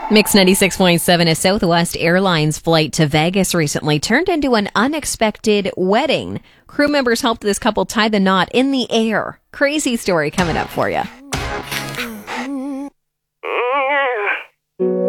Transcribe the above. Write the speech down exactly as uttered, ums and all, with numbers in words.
Mix ninety-six point seven, a Southwest Airlines flight to Vegas recently turned into an unexpected wedding. Crew members helped this couple tie the knot in the air. Crazy story coming up for you.